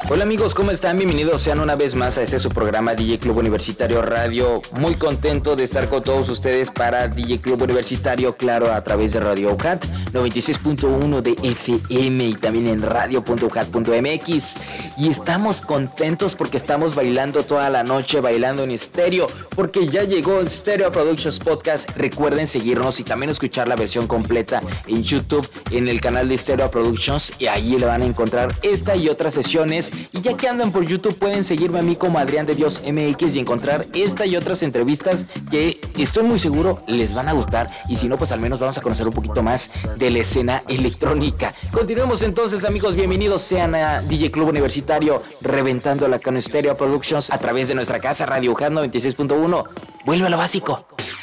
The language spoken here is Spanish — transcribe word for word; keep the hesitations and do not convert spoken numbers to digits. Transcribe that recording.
Hola amigos, ¿cómo están? Bienvenidos sean una vez más a este su programa D J Club Universitario Radio. Muy contento de estar con todos ustedes para D J Club Universitario, claro, a través de Radio UJAT noventa y seis punto uno de F M y también en radio punto u j a t punto m x. Y estamos contentos porque estamos bailando toda la noche, bailando en estéreo, porque ya llegó el Stereo Productions Podcast. Recuerden seguirnos y también escuchar la versión completa en YouTube, en el canal de Stereo Productions, y ahí le van a encontrar esta y otras sesiones. Y ya que andan por YouTube, pueden seguirme a mí como Adrián de Dios M X y encontrar esta y otras entrevistas que estoy muy seguro les van a gustar. Y si no, pues al menos vamos a conocer un poquito más de la escena electrónica. Continuemos entonces, amigos, bienvenidos sean a D J Club Universitario, reventando la con Stereo Productions a través de nuestra casa Radio UJAT noventa y seis punto uno. Vuelve a lo básico.